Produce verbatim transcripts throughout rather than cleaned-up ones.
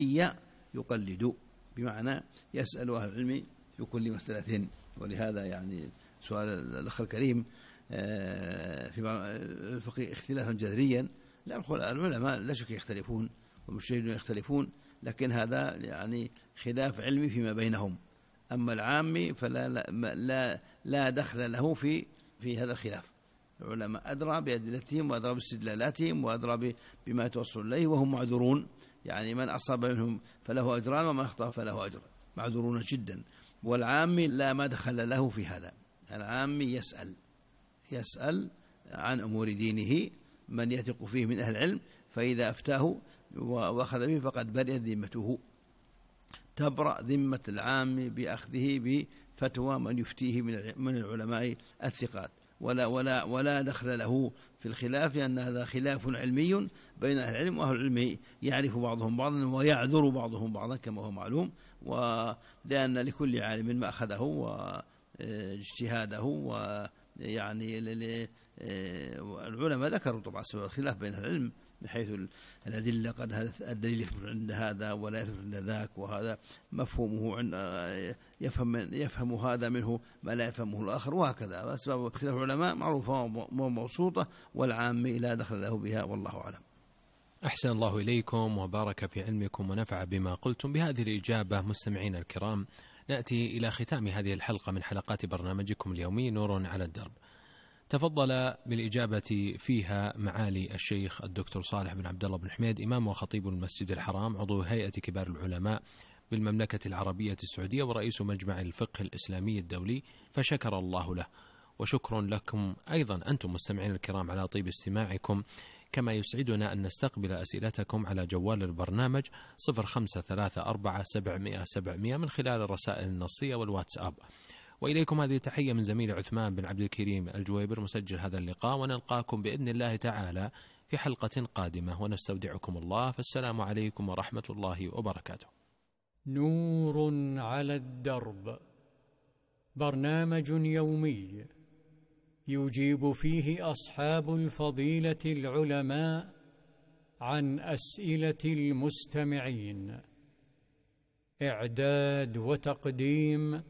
يقلد، بمعنى يسأل أهل العلم في كل مسألة. ولهذا يعني سؤال الأخ الكريم في الفقه اختلافا جذريا، لا العلماء لا شك يختلفون والمجتهدون يختلفون، لكن هذا يعني خلاف علمي فيما بينهم. أما العامي فلا لا, لا, لا دخل له في في هذا الخلاف. العلماء أدرى بأدلتهم وأدرى باستدلالاتهم وأدرى بما توصل إليه، وهم معذورون. يعني من أصاب منهم فله أجران ومن أخطأ فله أجر، معذورون جدا. والعامي لا ما دخل له في هذا. العامي يسأل يسأل عن أمور دينه من يثق فيه من أهل العلم، فإذا أفتاه وأخذ به فقد برئت ذمته. تبرأ ذمة العام بأخذه بفتوى من يفتيه من العلماء الثقات، ولا ولا ولا دخل له في الخلاف، لأن هذا خلاف علمي بين أهل العلم، وأهل العلم يعرف بعضهم بعضا ويعذر بعضهم بعضا كما هو معلوم، ولأن لكل عالم ما أخذه واجتهاده. ويعني العلماء ذكروا طبعا سبب الخلاف بين أهل العلم من حيث الأدلة، قد هذا الدليل يثبت عند هذا ولا يثبت عند ذاك، وهذا مفهومه عند يفهم يفهم هذا منه ما لا يفهمه الآخر، وهكذا. أسباب اختلاف العلماء معروفة ومبسوطة، والعام لا دخل له بها، والله أعلم. أحسن الله إليكم وبارك في علمكم ونفع بما قلتم. بهذه الإجابة مستمعين الكرام نأتي إلى ختام هذه الحلقة من حلقات برنامجكم اليومي نور على الدرب. تفضل بالإجابة فيها معالي الشيخ الدكتور صالح بن عبد الله بن حميد، إمام وخطيب المسجد الحرام، عضو هيئة كبار العلماء بالمملكة العربية السعودية ورئيس مجمع الفقه الإسلامي الدولي، فشكر الله له. وشكر لكم أيضا أنتم مستمعين الكرام على طيب استماعكم، كما يسعدنا أن نستقبل أسئلتكم على جوال البرنامج صفر خمسة ثلاثة أربعة سبعمائة سبعمائة من خلال الرسائل النصية والواتساب. وإليكم هذه التحية من زميل عثمان بن عبد الكريم الجويبر مسجل هذا اللقاء، ونلقاكم بإذن الله تعالى في حلقة قادمة، ونستودعكم الله، فالسلام عليكم ورحمة الله وبركاته. نور على الدرب، برنامج يومي يجيب فيه أصحاب الفضيلة العلماء عن أسئلة المستمعين. إعداد وتقديم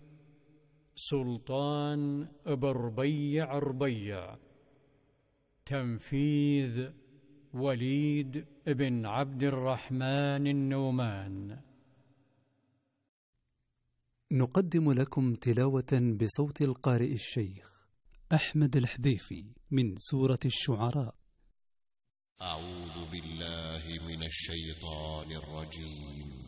سلطان بربيع ربيع. تنفيذ وليد بن عبد الرحمن النومان. نقدم لكم تلاوة بصوت القارئ الشيخ أحمد الحذيفي من سورة الشعراء. أعوذ بالله من الشيطان الرجيم.